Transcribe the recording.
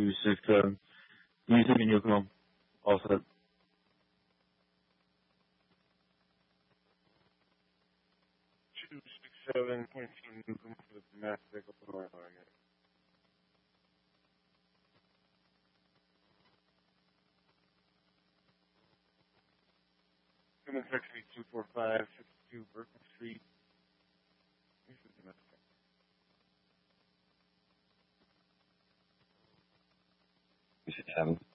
267. Music and you'll come. All set. 267, point to Newcomb for the domestic, open line target. Human Taxi 24562 Berkeley Street. This is domestic. You said 7.